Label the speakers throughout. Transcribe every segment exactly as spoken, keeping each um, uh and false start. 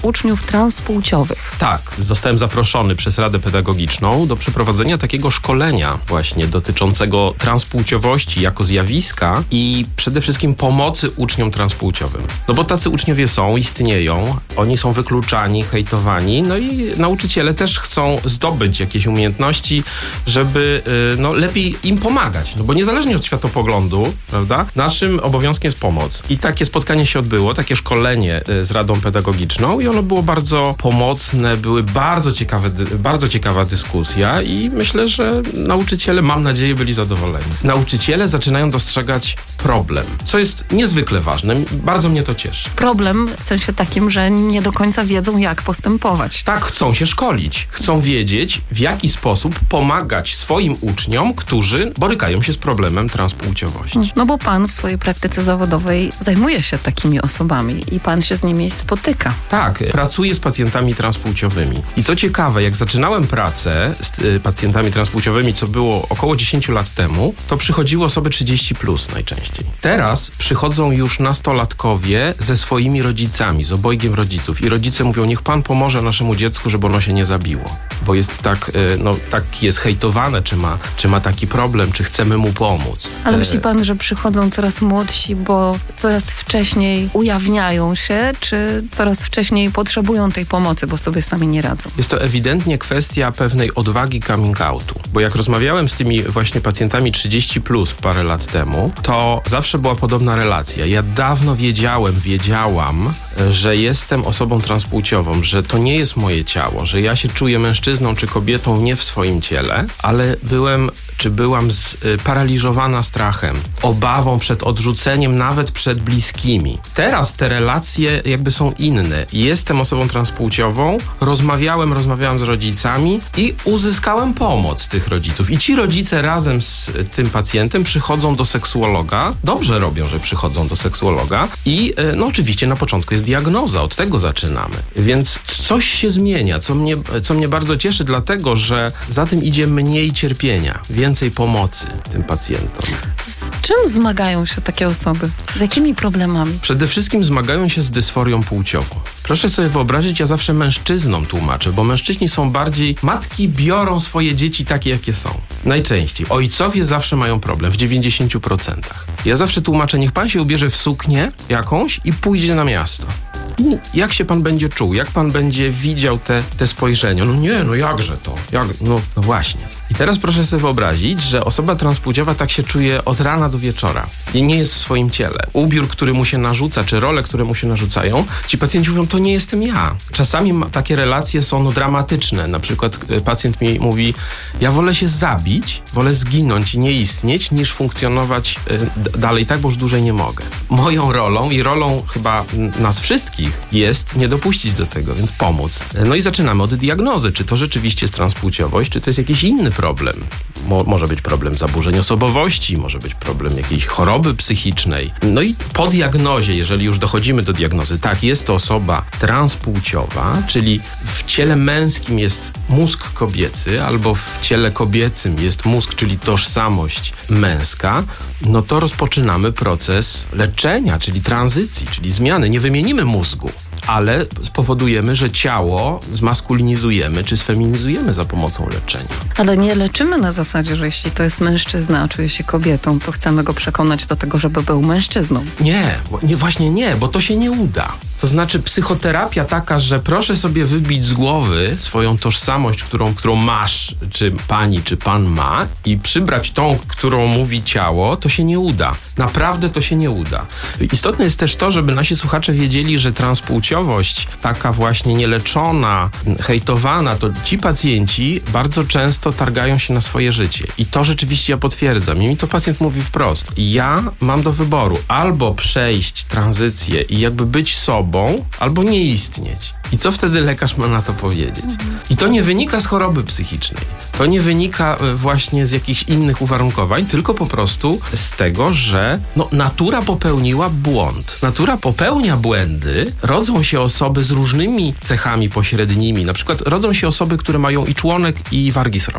Speaker 1: uczniów transpłciowych.
Speaker 2: Tak, zostałem zaproszony przez Radę Pedagogiczną do przeprowadzenia takiego szkolenia właśnie dotyczącego transpłciowości jako zjawiska i przede wszystkim pomocy uczniom transpłciowym. No bo tacy uczniowie są, istnieją, oni są wykluczani, hejtowani, no i nauczyciele też chcą zdobyć jakieś umiejętności, żeby no, lepiej im pomagać. No bo niezależnie od światopoglądu, prawda, naszym obowiązkiem jest pomoc. I takie spotkanie się odbyło, takie szkolenie z Radą Pedagogiczną i ono było bardzo pomocne, były bardzo ciekawe, bardzo ciekawa dyskusja i myślę, że nauczyciele, mam nadzieję, byli zadowoleni. Nauczyciele zaczynają dostrzegać problem, co jest niezwykle ważne. Bardzo mnie to cieszy.
Speaker 1: Problem w sensie takim, że nie do końca wiedzą, jak postępować.
Speaker 2: Tak, chcą się szkolić. Chcą wiedzieć, w jaki sposób pomagać swoim uczniom, którzy borykają się z problemem transpłciowości.
Speaker 1: No bo pan w swojej praktyce zawodowej zajmuje się takimi osobami i pan się z nimi spotyka.
Speaker 2: Tak, pracuję z pacjentami transpłciowymi. I co ciekawe, jak zaczynałem pracę z y, pacjentami transpłciowymi, co było około dziesięć lat temu, to przychodziły osoby trzydzieści plus najczęściej. Teraz przychodzą już nastolatkowie ze swoimi rodzicami, z obojgiem rodziców i rodzice mówią, niech pan pomoże naszemu dziecku, żeby ono się nie zabiło. Bo jest tak, y, no, tak jest hejtowane, czy ma, czy ma taki problem, czy chcemy mu pomóc.
Speaker 1: Ale myśli pan, że przychodzą coraz młodsi, bo coraz wcześniej ujawniają się, czy coraz wcześniej potrzebują tej pomocy, bo sobie sami nie radzą?
Speaker 2: Jest to ewidentnie kwestia pewnej odwagi coming outu. Bo jak rozmawiałem z tymi właśnie pacjentami trzydzieści plus parę lat temu, to zawsze była podobna relacja. Ja dawno wiedziałem, wiedziałam, że jestem osobą transpłciową, że to nie jest moje ciało, że ja się czuję mężczyzną czy kobietą nie w swoim ciele, ale byłem czy byłam z, y, paraliżowana strachem, obawą przed odrzuceniem, nawet przed bliskimi. Teraz te relacje jakby są inne. Jestem osobą transpłciową, rozmawiałem, rozmawiałem z rodzicami i uzyskałem pomoc tych rodziców. I ci rodzice razem z tym pacjentem przychodzą do seksuologa. Dobrze robią, że przychodzą do seksuologa i y, no oczywiście na początku jest diagnoza, od tego zaczynamy. Więc coś się zmienia, co mnie, co mnie bardzo cieszy, dlatego, że za tym idzie mniej cierpienia, więcej pomocy tym pacjentom.
Speaker 1: Z czym zmagają się takie osoby? Z jakimi problemami?
Speaker 2: Przede wszystkim zmagają się z dysforią płciową. Proszę sobie wyobrazić, ja zawsze mężczyznom tłumaczę, bo mężczyźni są bardziej... Matki biorą swoje dzieci takie, jakie są. Najczęściej. Ojcowie zawsze mają problem, w dziewięćdziesięciu procentach. Ja zawsze tłumaczę, niech pan się ubierze w suknię jakąś i pójdzie na miasto. I jak się pan będzie czuł? Jak pan będzie widział te, te spojrzenia? No nie, no jakże to? Jak? No, no właśnie. I teraz proszę sobie wyobrazić, że osoba transpłciowa tak się czuje od rana do wieczora i nie jest w swoim ciele. Ubiór, który mu się narzuca, czy role, które mu się narzucają, ci pacjenci mówią, to nie jestem ja. Czasami takie relacje są no, dramatyczne. Na przykład pacjent mi mówi, ja wolę się zabić, wolę zginąć i nie istnieć, niż funkcjonować y, dalej tak, bo już dłużej nie mogę. Moją rolą i rolą chyba nas wszystkich jest nie dopuścić do tego, więc pomóc. No i zaczynamy od diagnozy, czy to rzeczywiście jest transpłciowość, czy to jest jakiś inny problem. Mo- może być problem zaburzeń osobowości, może być problem jakiejś choroby psychicznej. No i po diagnozie, jeżeli już dochodzimy do diagnozy, tak, jest to osoba transpłciowa, czyli w ciele męskim jest mózg kobiecy, albo w ciele kobiecym jest mózg, czyli tożsamość męska, no to rozpoczynamy proces leczenia, czyli tranzycji, czyli zmiany. Nie wymienimy mózgu, ale spowodujemy, że ciało zmaskulinizujemy czy sfeminizujemy za pomocą leczenia.
Speaker 1: Ale nie leczymy na zasadzie, że jeśli to jest mężczyzna, a czuje się kobietą, to chcemy go przekonać do tego, żeby był mężczyzną.
Speaker 2: Nie, nie, właśnie nie, bo to się nie uda. To znaczy psychoterapia taka, że proszę sobie wybić z głowy swoją tożsamość, którą, którą masz, czy pani, czy pan ma i przybrać tą, którą mówi ciało, to się nie uda. Naprawdę to się nie uda. Istotne jest też to, żeby nasi słuchacze wiedzieli, że transpłciowość, taka właśnie nieleczona, hejtowana, to ci pacjenci bardzo często targają się na swoje życie. I to rzeczywiście ja potwierdzam. I mi to pacjent mówi wprost. Ja mam do wyboru albo przejść tranzycję i jakby być sobą, albo nie istnieć. I co wtedy lekarz ma na to powiedzieć? I to nie wynika z choroby psychicznej. To nie wynika właśnie z jakichś innych uwarunkowań, tylko po prostu z tego, że no, natura popełniła błąd. Natura popełnia błędy, rodzą się osoby z różnymi cechami pośrednimi. Na przykład rodzą się osoby, które mają i członek, i wargi sromowe.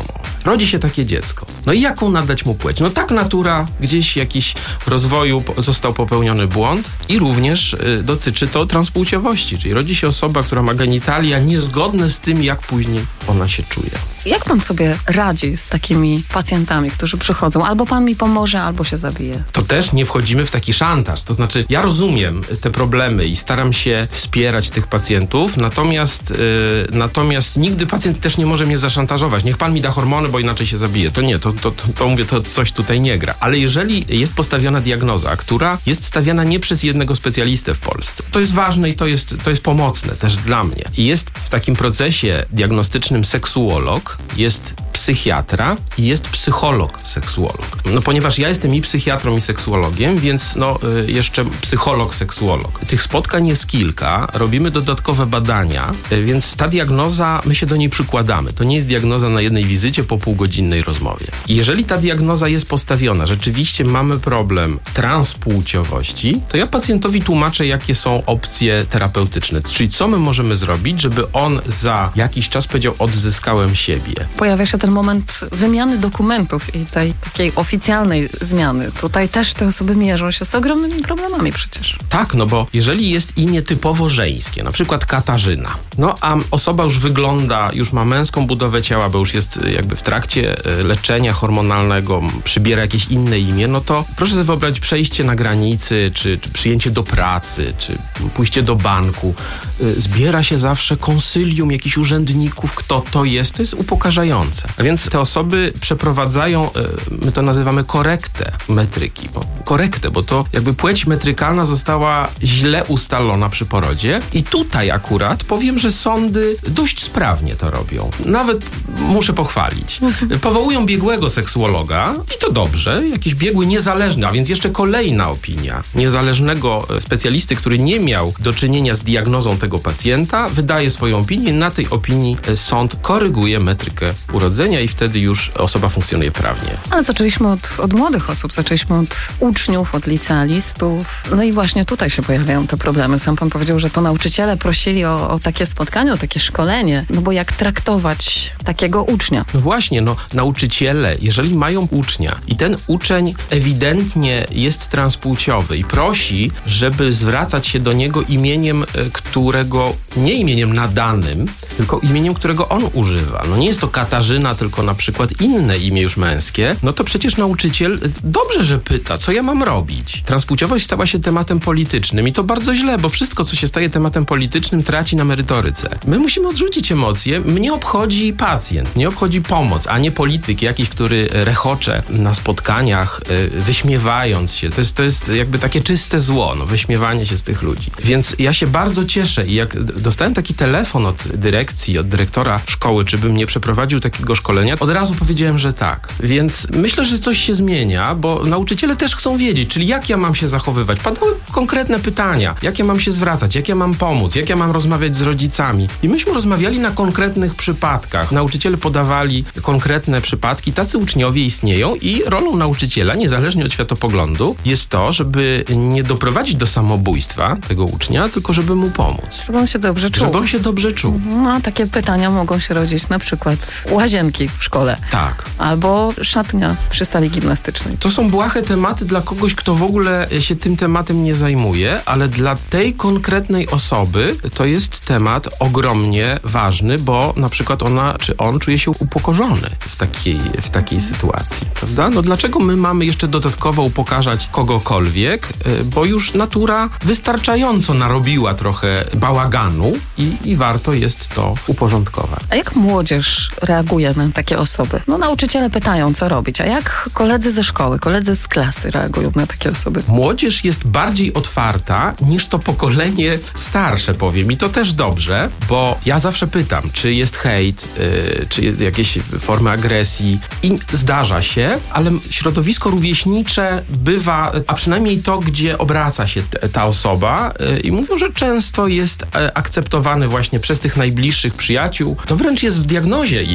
Speaker 2: Rodzi się takie dziecko. No i jaką nadać mu płeć? No tak natura, gdzieś jakiś w rozwoju po- został popełniony błąd i również y, dotyczy to transpłciowości, czyli rodzi się osoba, która ma genitalia niezgodne z tym, jak później ona się czuje.
Speaker 1: Jak pan sobie radzi z takimi pacjentami, którzy przychodzą? Albo pan mi pomoże, albo się zabije.
Speaker 2: To też nie wchodzimy w taki szantaż. To znaczy, ja rozumiem te problemy i staram się wspierać tych pacjentów, natomiast, yy, natomiast nigdy pacjent też nie może mnie zaszantażować. Niech pan mi da hormony, bo inaczej się zabije. To nie, to, to, to, to mówię, to coś tutaj nie gra. Ale jeżeli jest postawiona diagnoza, która jest stawiana nie przez jednego specjalistę w Polsce, to jest ważne i to jest, to jest pomocne też dla mnie. I jest w takim procesie diagnostycznym seksuolog, jest psychiatra i jest psycholog, seksuolog. No ponieważ ja jestem i psychiatrą, i seksuologiem, więc no y, jeszcze psycholog, seksuolog. Tych spotkań jest kilka, robimy dodatkowe badania, y, więc ta diagnoza, my się do niej przykładamy. To nie jest diagnoza na jednej wizycie po półgodzinnej rozmowie. I jeżeli ta diagnoza jest postawiona, rzeczywiście mamy problem transpłciowości, to ja pacjentowi tłumaczę, jakie są opcje terapeutyczne. Czyli co my możemy zrobić, żeby on za jakiś czas powiedział, odzyskałem siebie.
Speaker 1: Pojawia się ten moment wymiany dokumentów i tej takiej oficjalnej zmiany. Tutaj też te osoby mierzą się z ogromnymi problemami przecież.
Speaker 2: Tak, no bo jeżeli jest imię typowo żeńskie, na przykład Katarzyna, no a osoba już wygląda, już ma męską budowę ciała, bo już jest jakby w trakcie leczenia hormonalnego, przybiera jakieś inne imię, no to proszę sobie wyobrazić przejście na granicy, czy, czy przyjęcie do pracy, czy pójście do banku. Zbiera się zawsze konsylium jakichś urzędników, kto to jest, to jest upokarzające. A więc te osoby przeprowadzają, my to nazywamy korektę metryki, bo, korektę, bo to jakby płeć metrykalna została źle ustalona przy porodzie i tutaj akurat powiem, że sądy dość sprawnie to robią. Nawet muszę pochwalić. Powołują biegłego seksuologa i to dobrze, jakiś biegły niezależny, a więc jeszcze kolejna opinia niezależnego specjalisty, który nie miał do czynienia z diagnozą tego pacjenta, wydaje swoją opinię, na tej opinii sąd koryguje metrykę urodzenia i wtedy już osoba funkcjonuje prawnie.
Speaker 1: Ale zaczęliśmy od, od młodych osób, zaczęliśmy od uczniów, od licealistów. No i właśnie tutaj się pojawiają te problemy. Sam pan powiedział, że to nauczyciele prosili o, o takie spotkanie, o takie szkolenie. No bo jak traktować takiego ucznia?
Speaker 2: No właśnie, no nauczyciele, jeżeli mają ucznia i ten uczeń ewidentnie jest transpłciowy i prosi, żeby zwracać się do niego imieniem, którego, nie imieniem nadanym, tylko imieniem, którego on używa. No nie jest to Katarzyna, tylko na przykład inne imię już męskie, no to przecież nauczyciel dobrze, że pyta, co ja mam robić. Transpłciowość stała się tematem politycznym i to bardzo źle, bo wszystko, co się staje tematem politycznym, traci na merytoryce. My musimy odrzucić emocje. Mnie obchodzi pacjent, mnie obchodzi pomoc, a nie polityk jakiś, który rechocze na spotkaniach, wyśmiewając się. To jest, to jest jakby takie czyste zło, no, wyśmiewanie się z tych ludzi. Więc ja się bardzo cieszę i jak dostałem taki telefon od dyrekcji, od dyrektora szkoły, czy bym nie przeprowadził takiego szkolenia, od razu powiedziałem, że tak. Więc myślę, że coś się zmienia, bo nauczyciele też chcą wiedzieć, czyli jak ja mam się zachowywać. Padały konkretne pytania. Jak ja mam się zwracać? Jak ja mam pomóc? Jak ja mam rozmawiać z rodzicami? I myśmy rozmawiali na konkretnych przypadkach. Nauczyciele podawali konkretne przypadki. Tacy uczniowie istnieją i rolą nauczyciela, niezależnie od światopoglądu, jest to, żeby nie doprowadzić do samobójstwa tego ucznia, tylko żeby mu pomóc.
Speaker 1: Żeby on się dobrze czuł.
Speaker 2: Żeby on się dobrze czuł.
Speaker 1: No, takie pytania mogą się rodzić na przykład łazienki w szkole.
Speaker 2: Tak.
Speaker 1: Albo szatnia przy sali gimnastycznej.
Speaker 2: To są błahe tematy dla kogoś, kto w ogóle się tym tematem nie zajmuje, ale dla tej konkretnej osoby to jest temat ogromnie ważny, bo na przykład ona czy on czuje się upokorzony w takiej, w takiej sytuacji, prawda? No dlaczego my mamy jeszcze dodatkowo upokarzać kogokolwiek, bo już natura wystarczająco narobiła trochę bałaganu i, i warto jest to uporządkować.
Speaker 1: A jak młodzież reaguje na takie osoby? No nauczyciele pytają, co robić, a jak koledzy ze szkoły, koledzy z klasy reagują na takie osoby?
Speaker 2: Młodzież jest bardziej otwarta niż to pokolenie starsze, powiem. I to też dobrze, bo ja zawsze pytam, czy jest hejt, yy, czy jest jakieś formy agresji i zdarza się, ale środowisko rówieśnicze bywa, a przynajmniej to, gdzie obraca się t- ta osoba yy, i mówią, że często jest yy, akceptowany właśnie przez tych najbliższych przyjaciół. To wręcz jest w diagnozie i- istotne.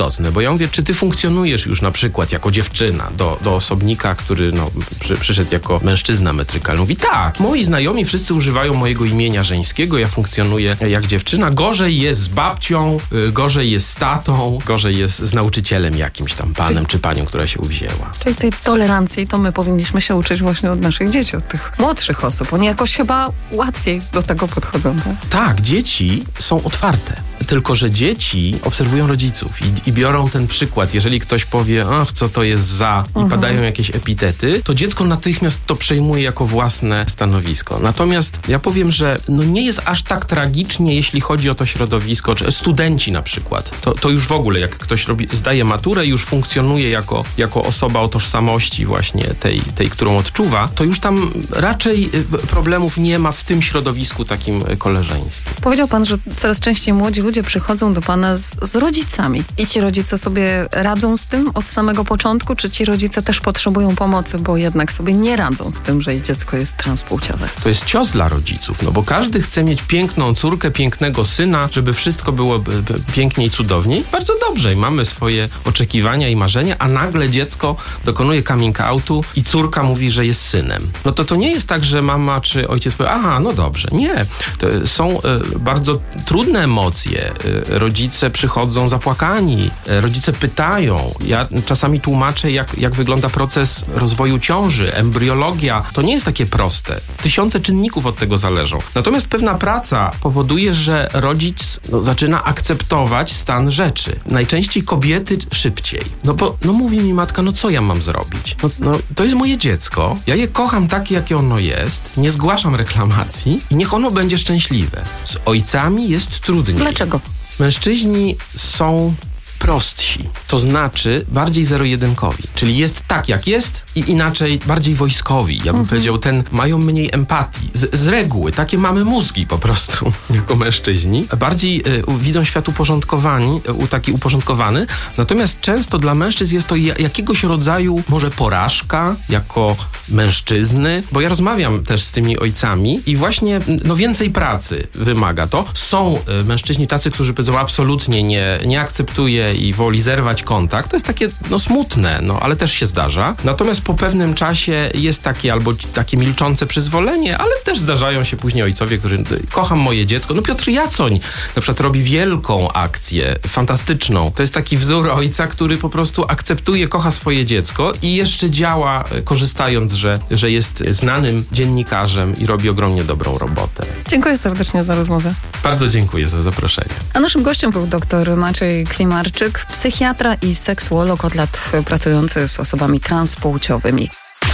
Speaker 2: istotne, bo ja mówię, czy ty funkcjonujesz już na przykład jako dziewczyna do, do osobnika, który no, przy, przyszedł jako mężczyzna metrykalny. Mówi, tak, moi znajomi wszyscy używają mojego imienia żeńskiego, ja funkcjonuję jak dziewczyna. Gorzej jest z babcią, y, gorzej jest z tatą, gorzej jest z nauczycielem jakimś tam panem czyli, czy panią, która się uwzięła.
Speaker 1: Czyli tej tolerancji to my powinniśmy się uczyć właśnie od naszych dzieci, od tych młodszych osób. Oni jakoś chyba łatwiej do tego podchodzą, tak?
Speaker 2: Tak, dzieci są otwarte. Tylko że dzieci obserwują rodziców i, i biorą ten przykład. Jeżeli ktoś powie, ach, co to jest za i mhm. padają jakieś epitety, to dziecko natychmiast to przejmuje jako własne stanowisko. Natomiast ja powiem, że no nie jest aż tak tragicznie, jeśli chodzi o to środowisko, czy studenci na przykład. To, to już w ogóle, jak ktoś robi, zdaje maturę i już funkcjonuje jako, jako osoba o tożsamości właśnie tej, tej, którą odczuwa, to już tam raczej problemów nie ma w tym środowisku takim koleżeńskim.
Speaker 1: Powiedział pan, że coraz częściej młodzi ludzie przychodzą do pana z, z rodzicami. I ci rodzice sobie radzą z tym od samego początku, czy ci rodzice też potrzebują pomocy, bo jednak sobie nie radzą z tym, że ich dziecko jest transpłciowe?
Speaker 2: To jest cios dla rodziców, no bo każdy chce mieć piękną córkę, pięknego syna, żeby wszystko było b- b- pięknie i cudownie. I bardzo dobrze. I mamy swoje oczekiwania i marzenia, a nagle dziecko dokonuje coming outu i córka mówi, że jest synem. No to to nie jest tak, że mama czy ojciec powie, aha, no dobrze. Nie. To są y, bardzo trudne emocje. Rodzice przychodzą zapłakani, rodzice pytają. Ja czasami tłumaczę, jak, jak wygląda proces rozwoju ciąży, embriologia. To nie jest takie proste. Tysiące czynników od tego zależą. Natomiast pewna praca powoduje, że rodzic no, zaczyna akceptować stan rzeczy. Najczęściej kobiety szybciej. No bo no mówi mi matka, no co ja mam zrobić? No, no to jest moje dziecko. Ja je kocham takie, jakie ono jest. Nie zgłaszam reklamacji i niech ono będzie szczęśliwe. Z ojcami jest trudniej.
Speaker 1: Dlaczego?
Speaker 2: Mężczyźni są prostsi, to znaczy bardziej zero-jedynkowi, czyli jest tak jak jest i inaczej bardziej wojskowi. Ja bym mhm. powiedział, ten mają mniej empatii. Z, z reguły takie mamy mózgi po prostu jako mężczyźni. Bardziej y, widzą świat uporządkowani, y, taki uporządkowany, natomiast często dla mężczyzn jest to jakiegoś rodzaju może porażka jako mężczyzny, bo ja rozmawiam też z tymi ojcami i właśnie no więcej pracy wymaga to. Są y, mężczyźni tacy, którzy powiedzą absolutnie nie, nie akceptuję i woli zerwać kontakt. To jest takie no smutne, no ale też się zdarza. Natomiast po pewnym czasie jest takie albo takie milczące przyzwolenie, ale też zdarzają się później ojcowie, którzy kocham moje dziecko. No Piotr Jacoń na przykład robi wielką akcję, fantastyczną. To jest taki wzór ojca, który po prostu akceptuje, kocha swoje dziecko i jeszcze działa, korzystając, że, że jest znanym dziennikarzem i robi ogromnie dobrą robotę.
Speaker 1: Dziękuję serdecznie za rozmowę.
Speaker 2: Bardzo dziękuję za zaproszenie.
Speaker 1: A naszym gościem był dr Maciej Klimarczyk, psychiatra i seksuolog od lat pracujący z osobami transpłciowymi.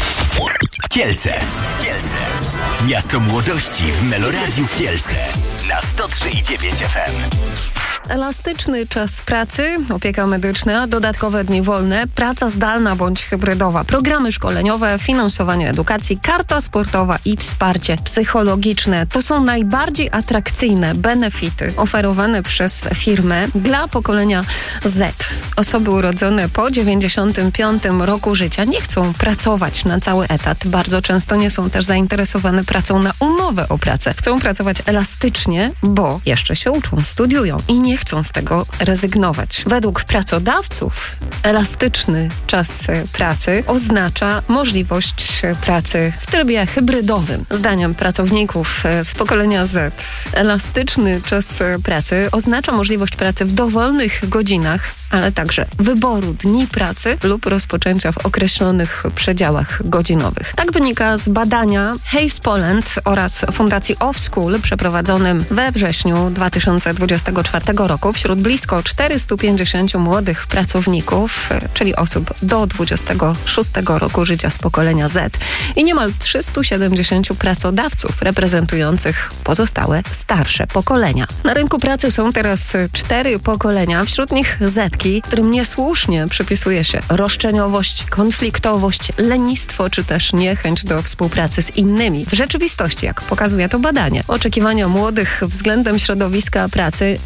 Speaker 3: Kielce. Kielce. Miasto młodości w Meloradiu Kielce. Na sto trzy i dziewięć F M.
Speaker 1: Elastyczny czas pracy, opieka medyczna, dodatkowe dni wolne, praca zdalna bądź hybrydowa, programy szkoleniowe, finansowanie edukacji, karta sportowa i wsparcie psychologiczne. To są najbardziej atrakcyjne benefity oferowane przez firmę dla pokolenia Z. Osoby urodzone po dziewięćdziesiątym piątym roku życia nie chcą pracować na cały etat. Bardzo często nie są też zainteresowane pracą na umowę o pracę. Chcą pracować elastycznie, bo jeszcze się uczą, studiują i nie chcą z tego rezygnować. Według pracodawców elastyczny czas pracy oznacza możliwość pracy w trybie hybrydowym. Zdaniem pracowników z pokolenia Z elastyczny czas pracy oznacza możliwość pracy w dowolnych godzinach, ale także wyboru dni pracy lub rozpoczęcia w określonych przedziałach godzinowych. Tak wynika z badania Hays Poland oraz Fundacji Offschool przeprowadzonym we wrześniu dwa tysiące dwudziestego czwartego roku wśród blisko czterystu pięćdziesięciu młodych pracowników, czyli osób do dwudziestego szóstego roku życia z pokolenia Z i niemal trzystu siedemdziesięciu pracodawców reprezentujących pozostałe starsze pokolenia. Na rynku pracy są teraz cztery pokolenia, wśród nich Zetki, którym niesłusznie przypisuje się roszczeniowość, konfliktowość, lenistwo czy też niechęć do współpracy z innymi. W rzeczywistości, jak pokazuje to badanie, oczekiwania młodych względem środowiska pracy nie są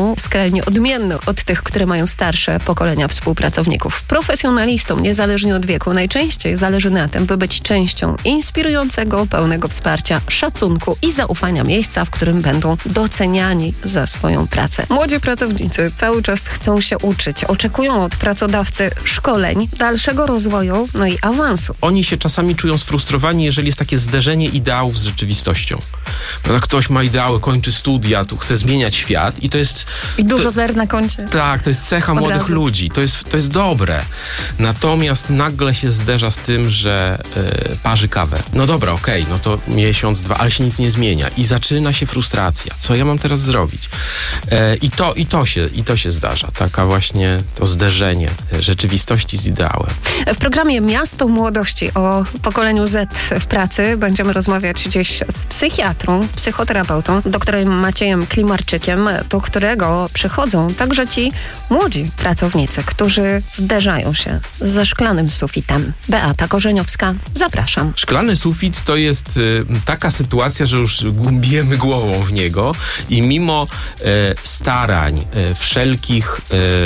Speaker 1: są skrajnie odmienne od tych, które mają starsze pokolenia współpracowników. Profesjonalistom, niezależnie od wieku, najczęściej zależy na tym, by być częścią inspirującego, pełnego wsparcia, szacunku i zaufania miejsca, w którym będą doceniani za swoją pracę. Młodzi pracownicy cały czas chcą się uczyć, oczekują od pracodawcy szkoleń, dalszego rozwoju, no i awansu.
Speaker 2: Oni się czasami czują sfrustrowani, jeżeli jest takie zderzenie ideałów z rzeczywistością. Prawda? Ktoś ma ideały, kończy studia, tu chce zmieniać świat i to jest...
Speaker 1: I dużo
Speaker 2: to,
Speaker 1: zer na koncie.
Speaker 2: Tak, to jest cecha
Speaker 1: Od
Speaker 2: młodych
Speaker 1: razu.
Speaker 2: ludzi. To jest, to jest dobre. Natomiast nagle się zderza z tym, że yy, parzy kawę. No dobra, okej, okay, no to miesiąc, dwa, ale się nic nie zmienia. I zaczyna się frustracja. Co ja mam teraz zrobić? Yy, i, to, i, to się, I to się zdarza. Taka właśnie to zderzenie rzeczywistości z ideałem.
Speaker 1: W programie Miasto Młodości o pokoleniu Z w pracy będziemy rozmawiać dziś z psychiatrą, psychoterapeutą, doktorem Maciejem Klimarczykiem, do którego przychodzą także ci młodzi pracownicy, którzy zderzają się ze szklanym sufitem. Beata Korzeniowska, zapraszam.
Speaker 2: Szklany sufit to jest y, taka sytuacja, że już głębiemy głową w niego i mimo y, starań, y, wszelkich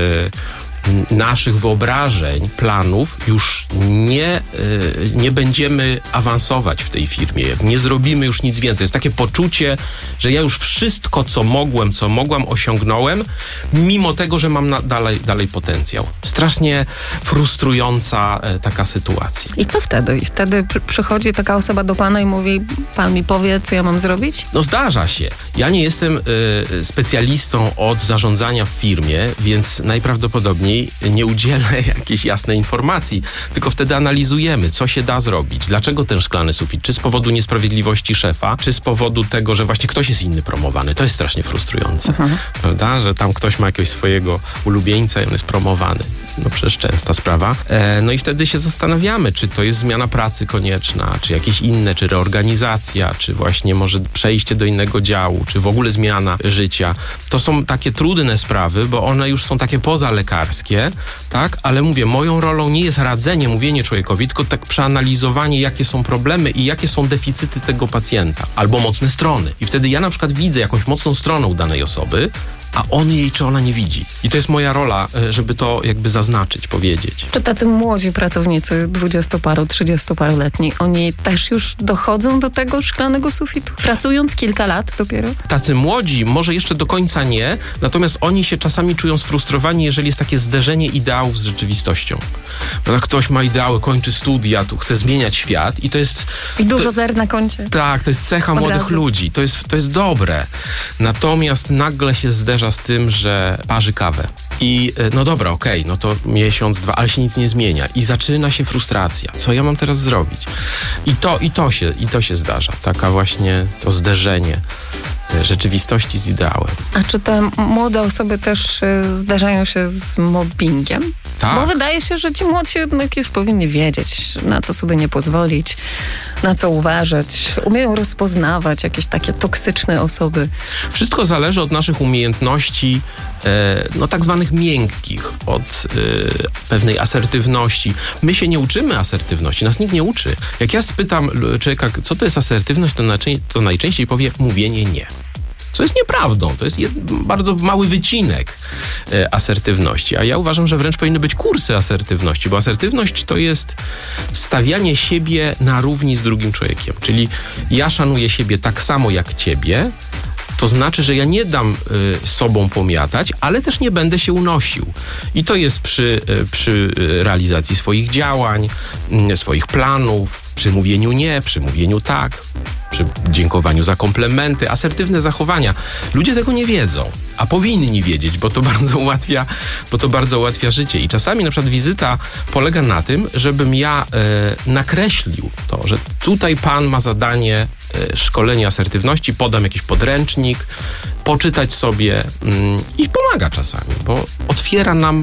Speaker 2: y, naszych wyobrażeń, planów, już nie, y, nie będziemy awansować w tej firmie. Nie zrobimy już nic więcej. Jest takie poczucie, że ja już wszystko, co mogłem, co mogłam, osiągnąłem, mimo tego, że mam na, dalej, dalej potencjał. Strasznie frustrująca y, taka sytuacja.
Speaker 1: I co wtedy? I wtedy pr- przychodzi taka osoba do pana i mówi, pan mi powie, co ja mam zrobić?
Speaker 2: No zdarza się. Ja nie jestem y, specjalistą od zarządzania w firmie, więc najprawdopodobniej nie udzielę jakiejś jasnej informacji, tylko wtedy analizujemy, co się da zrobić. Dlaczego ten szklany sufit? Czy z powodu niesprawiedliwości szefa, czy z powodu tego, że właśnie ktoś jest inny promowany? To jest strasznie frustrujące, mhm. prawda? Że tam ktoś ma jakiegoś swojego ulubieńca i on jest promowany. No przecież częsta sprawa. E, no i wtedy się zastanawiamy, czy to jest zmiana pracy konieczna, czy jakieś inne, czy reorganizacja, czy właśnie może przejście do innego działu, czy w ogóle zmiana życia. To są takie trudne sprawy, bo one już są takie pozalekarskie, tak? Ale mówię, moją rolą nie jest radzenie, mówienie człowiekowi, tylko tak przeanalizowanie, jakie są problemy i jakie są deficyty tego pacjenta, albo mocne strony. I wtedy ja na przykład widzę jakąś mocną stronę u danej osoby, a on jej czy ona nie widzi. I to jest moja rola, żeby to jakby zaznaczyć, powiedzieć.
Speaker 1: Czy tacy młodzi pracownicy, dwudziestoparu, trzydziestoparoletni, oni też już dochodzą do tego szklanego sufitu? Pracując kilka lat dopiero?
Speaker 2: Tacy młodzi może jeszcze do końca nie, natomiast oni się czasami czują sfrustrowani, jeżeli jest takie zderzenie ideałów z rzeczywistością. Prawda? Ktoś ma ideały, kończy studia, tu chce zmieniać świat i to jest...
Speaker 1: I dużo
Speaker 2: to,
Speaker 1: zer na koncie.
Speaker 2: Tak, to jest cecha
Speaker 1: Od
Speaker 2: młodych
Speaker 1: razu.
Speaker 2: ludzi. To jest, to jest dobre. Natomiast nagle się zderza z tym, że parzy kawę. I no dobra, okej, okay, no to miesiąc, dwa, ale się nic nie zmienia. I zaczyna się frustracja. Co ja mam teraz zrobić? I to, i to, się, i to się zdarza. Taka właśnie to zderzenie rzeczywistości z ideałem.
Speaker 1: A czy te młode osoby też y, zdarzają się z mobbingiem?
Speaker 2: Tak.
Speaker 1: Bo wydaje się, że ci młodsi jednak już powinni wiedzieć, na co sobie nie pozwolić, na co uważać. Umieją rozpoznawać jakieś takie toksyczne osoby.
Speaker 2: Wszystko zależy od naszych umiejętności, e, no tak zwanych miękkich, od e, pewnej asertywności. My się nie uczymy asertywności, nas nikt nie uczy. Jak ja spytam człowieka, co to jest asertywność, to, naczę- to najczęściej powie mówienie nie. Co jest nieprawdą. To jest jed, bardzo mały wycinek e, asertywności. A ja uważam, że wręcz powinny być kursy asertywności, bo asertywność to jest stawianie siebie na równi z drugim człowiekiem. Czyli ja szanuję siebie tak samo jak ciebie, to znaczy, że ja nie dam y, sobą pomiatać, ale też nie będę się unosił. I to jest przy, y, przy realizacji swoich działań, y, swoich planów, przy mówieniu nie, przy mówieniu tak, przy dziękowaniu za komplementy, asertywne zachowania. Ludzie tego nie wiedzą, a powinni wiedzieć, bo to bardzo ułatwia, bo to bardzo ułatwia życie. I czasami na przykład wizyta polega na tym, żebym ja e, nakreślił to, że tutaj pan ma zadanie e, szkolenia asertywności, podam jakiś podręcznik, poczytać sobie mm, i pomaga czasami, bo otwiera nam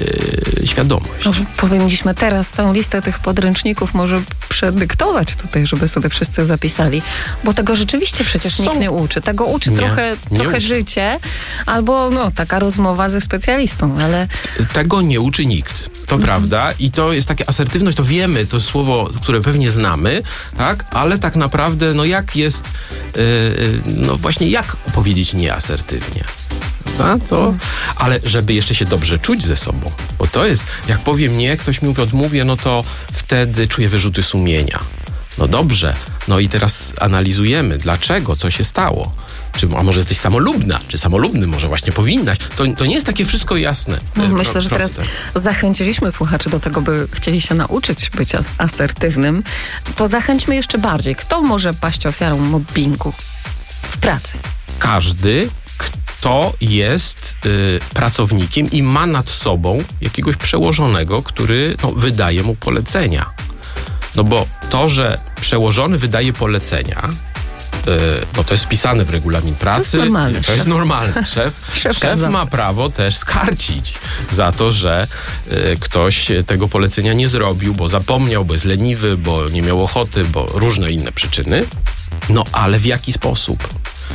Speaker 2: e, świadomość.
Speaker 1: No, powinniśmy teraz całą listę tych podręczników może przedyktować tutaj, żeby sobie wszyscy zapisali, bo tego rzeczywiście przecież
Speaker 2: Są...
Speaker 1: nikt nie uczy. Tego uczy
Speaker 2: nie,
Speaker 1: trochę,
Speaker 2: nie
Speaker 1: trochę
Speaker 2: uczy.
Speaker 1: życie, albo no, taka rozmowa ze specjalistą, ale...
Speaker 2: Tego nie uczy nikt, to mhm. prawda. I to jest takie asertywność, to wiemy, to jest słowo, które pewnie znamy, tak? Ale tak naprawdę, no jak jest, yy, no właśnie jak powiedzieć nieasertywnie? A to, ale żeby jeszcze się dobrze czuć ze sobą, bo to jest, jak powiem nie, ktoś mi mówi odmówię, no to wtedy czuję wyrzuty sumienia. No dobrze, no i teraz analizujemy, dlaczego, co się stało. Czy, a może jesteś samolubna, czy samolubny może właśnie powinnaś. To, to nie jest takie wszystko jasne.
Speaker 1: No, myślę, pro, że teraz zachęciliśmy słuchaczy do tego, by chcieli się nauczyć bycia asertywnym. To zachęćmy jeszcze bardziej. Kto może paść ofiarą mobbingu w pracy?
Speaker 2: Każdy, kto jest y, pracownikiem i ma nad sobą jakiegoś przełożonego, który no, wydaje mu polecenia. No bo to, że przełożony wydaje polecenia, no to jest wpisane w regulamin pracy.
Speaker 1: To jest normalne.
Speaker 2: To jest normalne. Szef, szef ma prawo też skarcić za to, że y, ktoś tego polecenia nie zrobił, bo zapomniał, bo jest leniwy, bo nie miał ochoty, bo różne inne przyczyny. No ale w jaki sposób?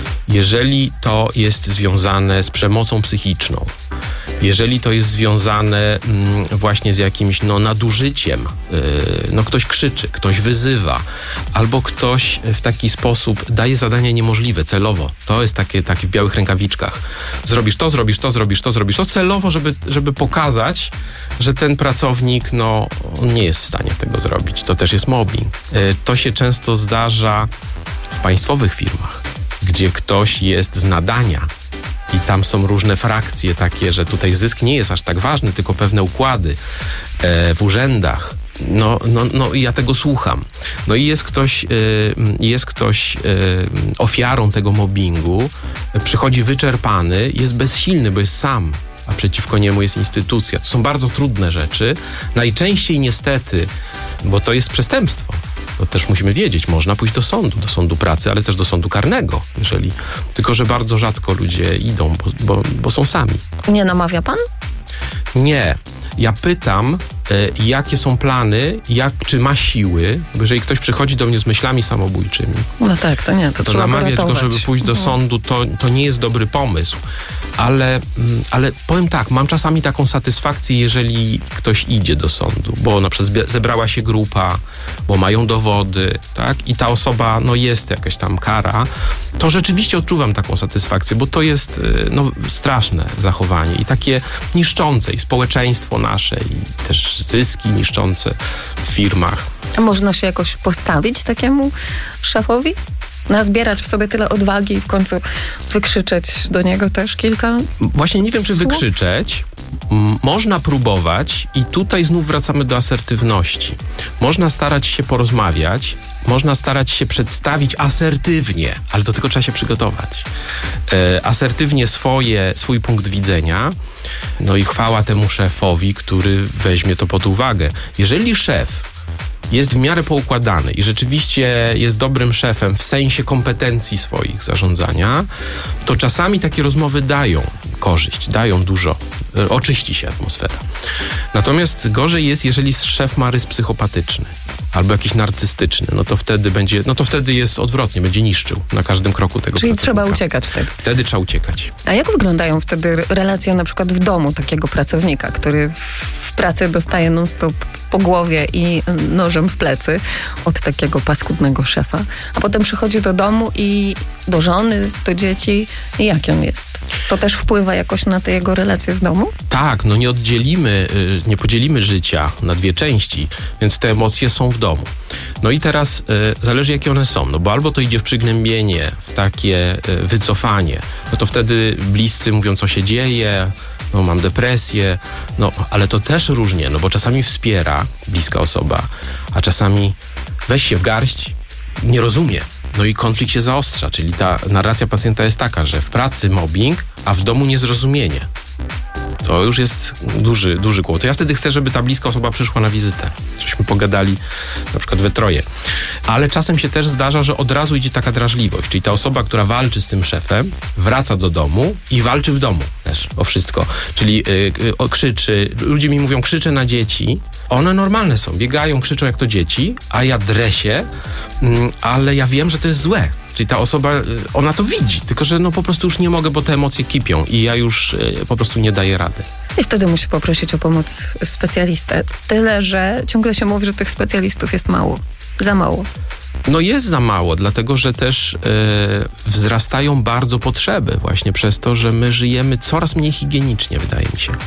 Speaker 2: Jeżeli to jest związane z przemocą psychiczną, jeżeli to jest związane mm, właśnie z jakimś no, nadużyciem, yy, no ktoś krzyczy, ktoś wyzywa, albo ktoś w taki sposób daje zadania niemożliwe, celowo. To jest takie, takie w białych rękawiczkach. Zrobisz to, zrobisz to, zrobisz to, zrobisz to, celowo, żeby, żeby pokazać, że ten pracownik, no, on nie jest w stanie tego zrobić. To też jest mobbing. Yy, to się często zdarza w państwowych firmach, gdzie ktoś jest z nadania, i tam są różne frakcje takie, że tutaj zysk nie jest aż tak ważny, tylko pewne układy e, w urzędach. No, no, no i ja tego słucham. No i jest ktoś, e, jest ktoś e, ofiarą tego mobbingu, przychodzi wyczerpany, jest bezsilny, bo jest sam, a przeciwko niemu jest instytucja. To są bardzo trudne rzeczy. Najczęściej niestety, bo to jest przestępstwo. To też musimy wiedzieć, można pójść do sądu, do sądu pracy, ale też do sądu karnego, jeżeli, tylko że bardzo rzadko ludzie idą, bo, bo, bo są sami.
Speaker 1: Nie namawia pan?
Speaker 2: Nie. Ja pytam, y, jakie są plany, jak, czy ma siły, bo jeżeli ktoś przychodzi do mnie z myślami samobójczymi,
Speaker 1: no tak, to nie, to,
Speaker 2: to
Speaker 1: trzeba
Speaker 2: namawiać go, żeby pójść do
Speaker 1: no.
Speaker 2: sądu, to, to nie jest dobry pomysł. Ale, ale powiem tak, mam czasami taką satysfakcję, jeżeli ktoś idzie do sądu, bo na przykład zebrała się grupa, bo mają dowody, tak? I ta osoba, no jest jakaś tam kara, to rzeczywiście odczuwam taką satysfakcję, bo to jest no, straszne zachowanie i takie niszczące i społeczeństwo nasze i też zyski niszczące w firmach.
Speaker 1: A można się jakoś postawić takiemu szefowi? Nazbierać w sobie tyle odwagi i w końcu wykrzyczeć do niego też kilka
Speaker 2: Właśnie nie wiem, czy
Speaker 1: słów?
Speaker 2: wykrzyczeć. M- można próbować i tutaj znów wracamy do asertywności. Można starać się porozmawiać, można starać się przedstawić asertywnie, ale do tego trzeba się przygotować. E, asertywnie swoje, swój punkt widzenia, no i chwała temu szefowi, który weźmie to pod uwagę. Jeżeli szef jest w miarę poukładany i rzeczywiście jest dobrym szefem w sensie kompetencji swoich zarządzania, to czasami takie rozmowy dają korzyść, dają dużo, oczyści się atmosfera. Natomiast gorzej jest, jeżeli szef ma rys psychopatyczny albo jakiś narcystyczny, no to wtedy będzie, no to wtedy jest odwrotnie, będzie niszczył na każdym kroku tego
Speaker 1: Czyli
Speaker 2: pracownika.
Speaker 1: trzeba uciekać wtedy.
Speaker 2: Wtedy trzeba uciekać.
Speaker 1: A jak wyglądają wtedy relacje na przykład w domu takiego pracownika, który w pracy dostaje non-stop po głowie i nożem w plecy od takiego paskudnego szefa, a potem przychodzi do domu i do żony, do dzieci i jak on jest? To też wpływa jakoś na te jego relacje w domu?
Speaker 2: Tak, no nie oddzielimy, nie podzielimy życia na dwie części, więc te emocje są w domu. No i teraz y, zależy, jakie one są, no bo albo to idzie w przygnębienie, w takie y, wycofanie, no to wtedy bliscy mówią, co się dzieje, no mam depresję, no ale to też różnie, no bo czasami wspiera bliska osoba, a czasami weź się w garść, nie rozumie. No i konflikt się zaostrza, czyli ta narracja pacjenta jest taka, że w pracy mobbing, a w domu niezrozumienie. To już jest duży, duży kłopot. Ja wtedy chcę, żeby ta bliska osoba przyszła na wizytę. Żeśmy pogadali na przykład we troje. Ale czasem się też zdarza, że od razu idzie taka drażliwość. Czyli ta osoba, która walczy z tym szefem, wraca do domu i walczy w domu też o wszystko. Czyli yy, yy, krzyczy. Ludzie mi mówią, krzyczę na dzieci. One normalne są. Biegają, krzyczą jak to dzieci, a ja dresie, yy, ale ja wiem, że to jest złe. Czyli ta osoba, ona to widzi, tylko że no po prostu już nie mogę, bo te emocje kipią i ja już y, po prostu nie daję rady.
Speaker 1: I wtedy musi poprosić o pomoc specjalistę. Tyle, że ciągle się mówi, że tych specjalistów jest mało. Za mało.
Speaker 2: No jest za mało, dlatego że też e, wzrastają bardzo potrzeby właśnie przez to, że my żyjemy coraz mniej higienicznie, wydaje mi się.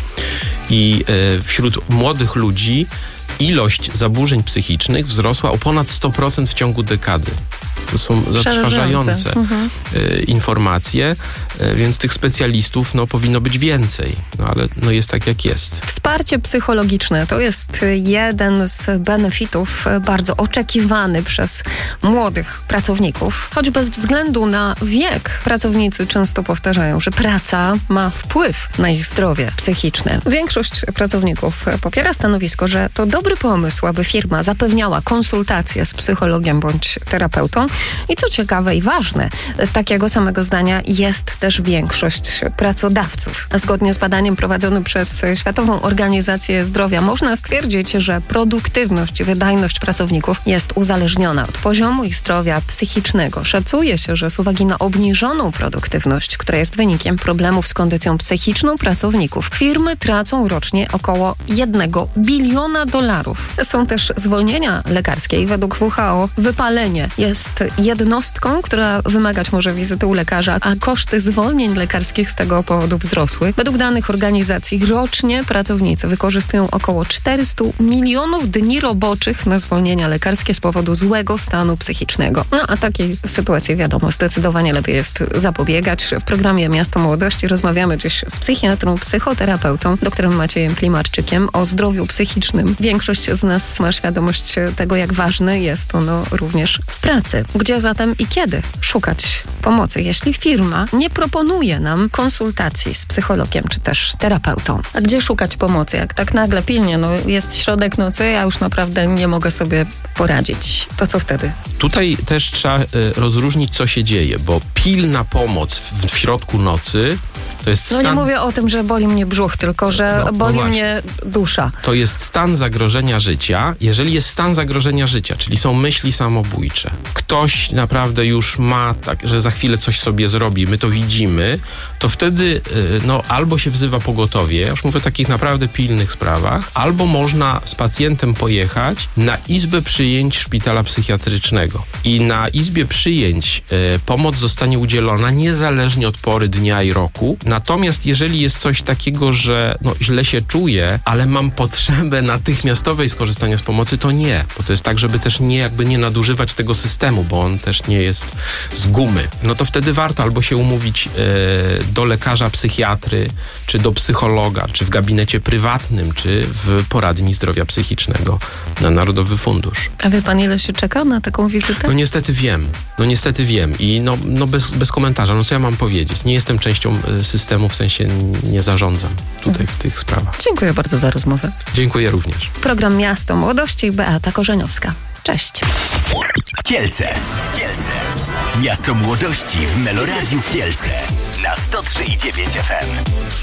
Speaker 2: I e, wśród młodych ludzi ilość zaburzeń psychicznych wzrosła o ponad sto procent w ciągu dekady. To są zatrważające mhm. informacje, więc tych specjalistów no, powinno być więcej. No ale no, jest tak, jak jest.
Speaker 1: Wsparcie psychologiczne to jest jeden z benefitów bardzo oczekiwany przez młodych pracowników. Choć bez względu na wiek pracownicy często powtarzają, że praca ma wpływ na ich zdrowie psychiczne. Większość pracowników popiera stanowisko, że to dobry pomysł, aby firma zapewniała konsultacje z psychologiem bądź terapeutą. I co ciekawe i ważne, takiego samego zdania jest też większość pracodawców. Zgodnie z badaniem prowadzonym przez Światową Organizację Zdrowia można stwierdzić, że produktywność i wydajność pracowników jest uzależniona od poziomu ich zdrowia psychicznego. Szacuje się, że z uwagi na obniżoną produktywność, która jest wynikiem problemów z kondycją psychiczną pracowników, firmy tracą rocznie około jednego biliona dolarów. Są też zwolnienia lekarskie i według W H O wypalenie jest jednostką, która wymagać może wizyty u lekarza, a koszty zwolnień lekarskich z tego powodu wzrosły. Według danych organizacji rocznie pracownicy wykorzystują około czterysta milionów dni roboczych na zwolnienia lekarskie z powodu złego stanu psychicznego. No a takiej sytuacji wiadomo, zdecydowanie lepiej jest zapobiegać. W programie Miasto Młodości rozmawiamy dziś z psychiatrą, psychoterapeutą, doktorem Maciejem Klimarczykiem o zdrowiu psychicznym. Większość z nas ma świadomość tego, jak ważne jest ono również w pracy. Gdzie zatem i kiedy szukać pomocy, jeśli firma nie proponuje nam konsultacji z psychologiem czy też terapeutą? A gdzie szukać pomocy? Jak tak nagle pilnie, no jest środek nocy, ja już naprawdę nie mogę sobie poradzić. To co wtedy?
Speaker 2: Tutaj też trzeba y, rozróżnić, co się dzieje, bo pilna pomoc w, w środku nocy to jest stan...
Speaker 1: No nie mówię o tym, że boli mnie brzuch, tylko że no, boli no mnie dusza.
Speaker 2: To jest stan zagrożenia życia. Jeżeli jest stan zagrożenia życia, czyli są myśli samobójcze, ktoś naprawdę już ma tak, że za chwilę coś sobie zrobi, my to widzimy, to wtedy no, albo się wzywa pogotowie, ja już mówię o takich naprawdę pilnych sprawach, albo można z pacjentem pojechać na izbę przyjęć szpitala psychiatrycznego. I na izbie przyjęć y, pomoc zostanie udzielona niezależnie od pory dnia i roku. Natomiast jeżeli jest coś takiego, że no, źle się czuję, ale mam potrzebę natychmiastowej skorzystania z pomocy, to nie. Bo to jest tak, żeby też nie jakby nie nadużywać tego systemu, bo on też nie jest z gumy. No to wtedy warto albo się umówić e, do lekarza psychiatry, czy do psychologa, czy w gabinecie prywatnym, czy w poradni zdrowia psychicznego na Narodowy Fundusz.
Speaker 1: A wie pan, ile się czeka na taką wizytę?
Speaker 2: No niestety wiem. No niestety wiem. I no, no bez, bez komentarza. No co ja mam powiedzieć? Nie jestem częścią systemu, w sensie nie zarządzam tutaj mhm. w tych sprawach.
Speaker 1: Dziękuję bardzo za rozmowę.
Speaker 2: Dziękuję również.
Speaker 1: Program Miasto Młodości, Beata Korzeniowska. Cześć.
Speaker 3: Kielce. Kielce. Miasto Młodości w Meloradiu Kielce na sto trzy i dziewięć F M.